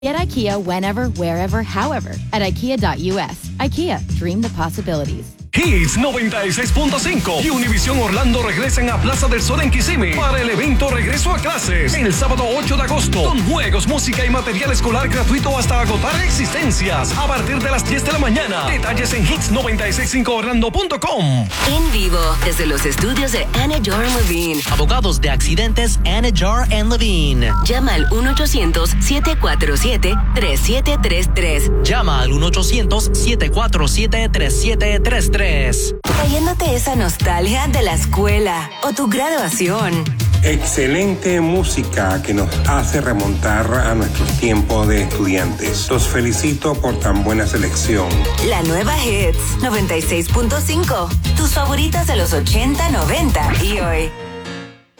Get IKEA whenever, wherever, however at IKEA.us. IKEA, dream the possibilities. Hits 96.5 y Univisión Orlando regresan a Plaza del Sol en Kissimmee para el evento Regreso a Clases el sábado 8 de agosto con juegos, música y material escolar gratuito hasta agotar existencias a partir de las 10 de la mañana. Detalles en hits965orlando.com. En vivo desde los estudios de Anidjar & Levine. Abogados de accidentes Anidjar & Levine. Llama al 1-800-747-3733. Llama al 1-800-747-3733. Trayéndote esa nostalgia de la escuela o tu graduación. Excelente música que nos hace remontar a nuestros tiempos de estudiantes. Los felicito por tan buena selección. La nueva Hits 96.5. Tus favoritas de los 80, 90 y hoy.